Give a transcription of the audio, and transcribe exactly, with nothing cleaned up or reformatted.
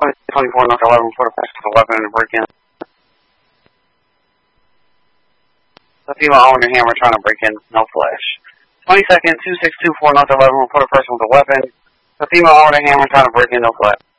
twenty-four North eleven, report a person with a weapon and a break-in. The female owner hammer trying to break in, no flash. twenty-second, two six two four North eleven, report a person with a weapon. The female owner hammer trying to break in, no flash.